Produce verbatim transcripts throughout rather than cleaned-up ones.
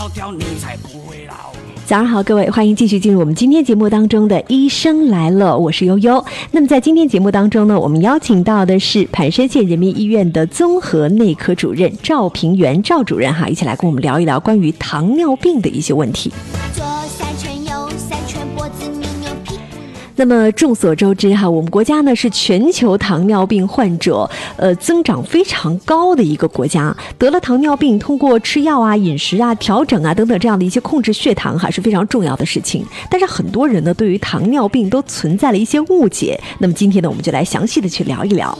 早上好，各位，欢迎继续进入我们今天节目当中的《医生来了》，我是悠悠。那么在今天节目当中呢，我们邀请到的是盘山县人民医院的综合内科主任赵平原赵主任哈，一起来跟我们聊一聊关于糖尿病的一些问题。左三圈右三圈，脖子扭扭屁。那么众所周知哈，我们国家呢是全球糖尿病患者呃增长非常高的一个国家。得了糖尿病，通过吃药啊、饮食啊、调整啊等等这样的一些控制血糖哈是非常重要的事情。但是很多人呢对于糖尿病都存在了一些误解。那么今天呢，我们就来详细的去聊一聊。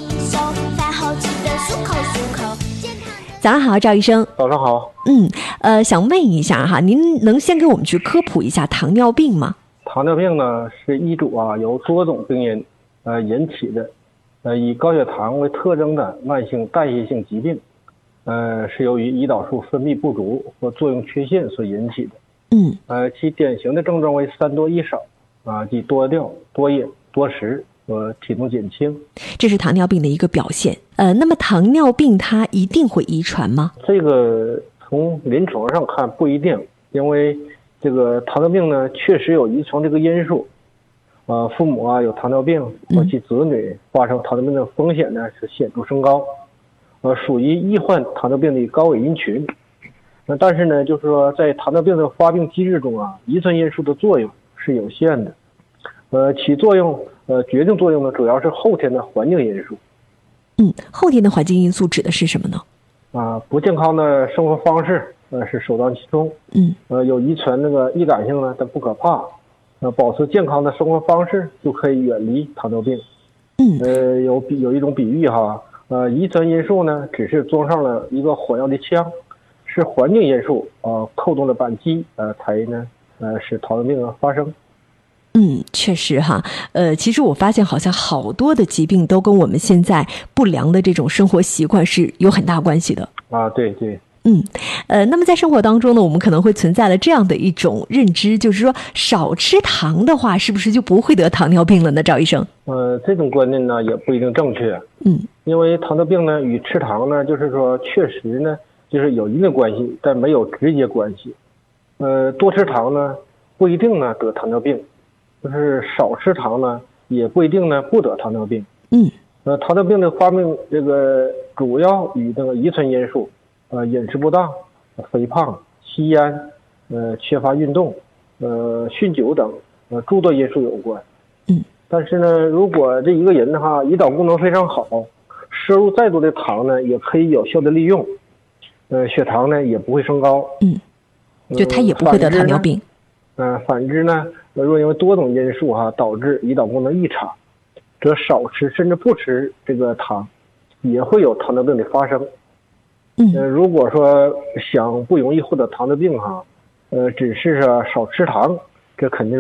早上好，赵医生。 早上好。 嗯，呃，想问一下哈，您能先给我们去科普一下糖尿病吗？ 糖尿病呢是一组啊由多种病因呃引起的，呃以高血糖为特征的慢性代谢性疾病，呃是由于胰岛素分泌不足或作用缺陷所引起的。 嗯， 呃其典型的症状为三多一少啊，即多尿、多饮、多食和体重减轻， 这是糖尿病的一个表现。呃，那么糖尿病它一定会遗传吗？ 这个从临床上看不一定，因为这个糖尿病呢，确实有遗传这个因素，呃，父母啊有糖尿病，或其子女发生糖尿病的风险呢是显著升高，呃，属于易患糖尿病的高危因群。那但是呢，就是说在糖尿病的发病机制中啊，遗传因素的作用是有限的，呃，起作用呃决定作用呢，主要是后天的环境因素。 嗯，后天的环境因素指的是什么呢？ 啊，不健康的生活方式。呃，是首当其冲。 嗯， 呃，有遗传那个易感性呢，但不可怕。呃，保持健康的生活方式就可以远离糖尿病。 嗯， 呃，有比有一种比喻哈，呃，遗传因素呢，只是装上了一个火药的枪，是环境因素啊、呃、扣动了扳机，呃，才呢呃使糖尿病发生。 嗯，确实哈，呃，其实我发现好像好多的疾病都跟我们现在不良的这种生活习惯是有很大关系的。 啊，对对。 嗯，呃，那么在生活当中呢，我们可能会存在了这样的一种认知，就是说少吃糖的话，是不是就不会得糖尿病了呢？赵医生？ 呃，这种观念呢也不一定正确。 嗯， 因为糖尿病呢与吃糖呢，就是说确实呢就是有一定的关系，但没有直接关系。呃，多吃糖呢不一定呢得糖尿病，就是少吃糖呢也不一定呢不得糖尿病。 嗯， 呃，糖尿病的发病这个主要与这个遗传因素。呃，饮食不当、肥胖、吸烟、呃，缺乏运动、呃，酗酒等呃诸多因素有关。 嗯， 但是呢，如果这一个人的话，胰岛功能非常好，摄入再多的糖呢，也可以有效的利用，呃，血糖呢也不会升高。 嗯，就他也不会得糖尿病。 嗯、呃，反之呢，若因为多种因素哈导致胰岛功能异常，则少吃甚至不吃这个糖，也会有糖尿病的发生。呃，如果说想不容易获得糖尿病哈，呃，只是说少吃糖，这肯定